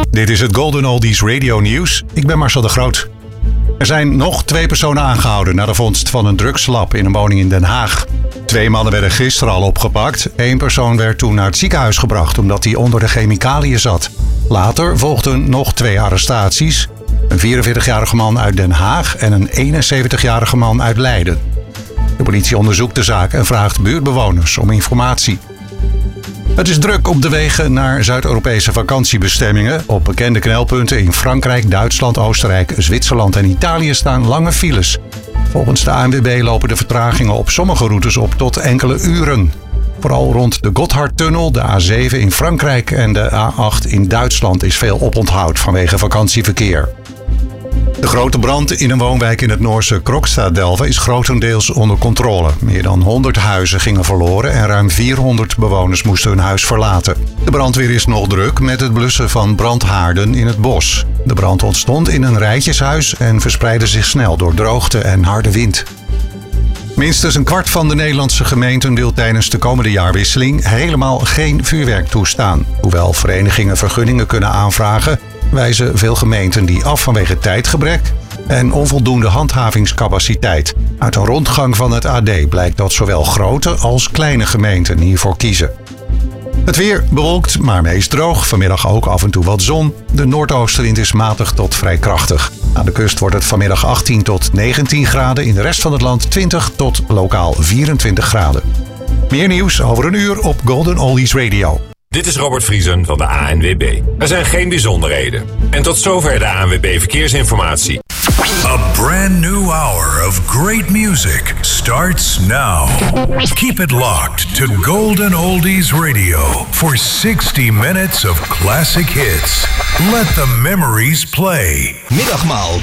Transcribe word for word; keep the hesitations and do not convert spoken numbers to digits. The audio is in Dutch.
Dit is het Golden Oldies Radio Nieuws. Ik ben Marcel de Groot. Er zijn nog twee personen aangehouden na de vondst van een drugslab in een woning in Den Haag. Twee mannen werden gisteren al opgepakt. Eén persoon werd toen naar het ziekenhuis gebracht omdat hij onder de chemicaliën zat. Later volgden nog twee arrestaties. Een vierenveertigjarige man uit Den Haag en een eenenzeventigjarige man uit Leiden. De politie onderzoekt de zaak en vraagt buurtbewoners om informatie. Het is druk op de wegen naar Zuid-Europese vakantiebestemmingen. Op bekende knelpunten in Frankrijk, Duitsland, Oostenrijk, Zwitserland en Italië staan lange files. Volgens de A N W B lopen de vertragingen op sommige routes op tot enkele uren. Vooral rond de Gotthardtunnel, de A zeven in Frankrijk en de A acht in Duitsland is veel oponthoud vanwege vakantieverkeer. De grote brand in een woonwijk in het Noorse Krokstad-Delva is grotendeels onder controle. Meer dan honderd huizen gingen verloren en ruim vierhonderd bewoners moesten hun huis verlaten. De brandweer is nog druk met het blussen van brandhaarden in het bos. De brand ontstond in een rijtjeshuis en verspreidde zich snel door droogte en harde wind. Minstens een kwart van de Nederlandse gemeenten wil tijdens de komende jaarwisseling helemaal geen vuurwerk toestaan. Hoewel verenigingen vergunningen kunnen aanvragen, wijzen veel gemeenten die af vanwege tijdgebrek en onvoldoende handhavingscapaciteit. Uit een rondgang van het A D blijkt dat zowel grote als kleine gemeenten hiervoor kiezen. Het weer bewolkt, maar meest droog. Vanmiddag ook af en toe wat zon. De noordoostenwind is matig tot vrij krachtig. Aan de kust wordt het vanmiddag achttien tot negentien graden. In de rest van het land twintig tot lokaal vierentwintig graden. Meer nieuws over een uur op Golden Oldies Radio. Dit is Robert Vriesen van de A N W B. Er zijn geen bijzonderheden. En tot zover de A N W B Verkeersinformatie. A brand new hour of great music starts now. Keep it locked to Golden Oldies Radio for sixty minutes of classic hits. Let the memories play. Middagmaal